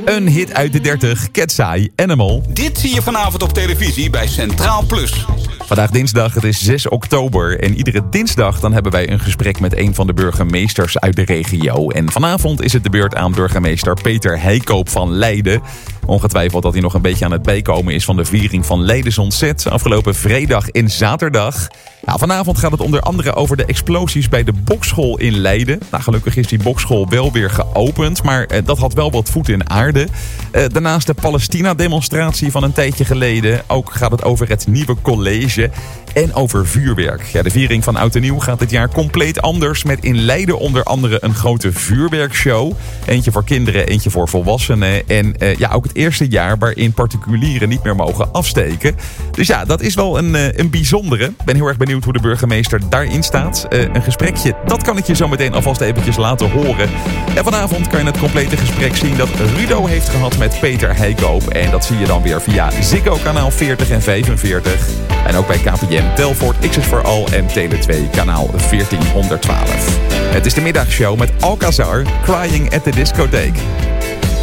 Een hit uit de 30, Cat's Eye, Animal. Dit zie je vanavond op televisie bij Centraal Plus. Vandaag dinsdag, het is 6 oktober. En iedere dinsdag dan hebben wij een gesprek met een van de burgemeesters uit de regio. En vanavond is het de beurt aan burgemeester Peter Heikoop van Leiden. Ongetwijfeld dat hij nog een beetje aan het bijkomen is van de viering van Leidens Ontzet. Afgelopen vrijdag en zaterdag. Nou, vanavond gaat het onder andere over de explosies bij de bokschool in Leiden. Nou, gelukkig is die bokschool wel weer geopend, maar dat had wel wat voet in aarde. Daarnaast de Palestina-demonstratie van een tijdje geleden. Ook gaat het over het nieuwe college en over vuurwerk. Ja, de viering van Oud en Nieuw gaat dit jaar compleet anders. Met in Leiden onder andere een grote vuurwerkshow. Eentje voor kinderen, eentje voor volwassenen. En ook het eerste jaar waarin particulieren niet meer mogen afsteken. Dus ja, dat is wel een bijzondere. Ik ben heel erg benieuwd hoe de burgemeester daarin staat. Een gesprekje, dat kan ik je zo meteen alvast eventjes laten horen. En vanavond kan je het complete gesprek zien dat Rudo heeft gehad met Peter Heikoop. En dat zie je dan weer via Ziggo kanaal 40 en 45. En ook bij KPN, Telfort, X's for All en Tele2 kanaal 1412. Het is de middagshow met Alcazar, Crying at the Discotheque.